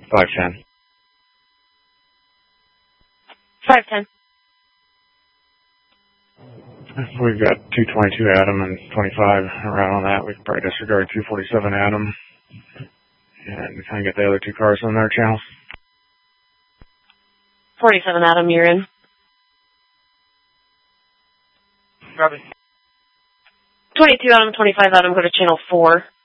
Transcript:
510. 510. We've got 222 Adam and 25 around on that. We can probably disregard 247 Adam and kind of get the other two cars on their channel. 47 Adam, you're in. Copy. 22 Adam, 25 Adam, go to channel 4.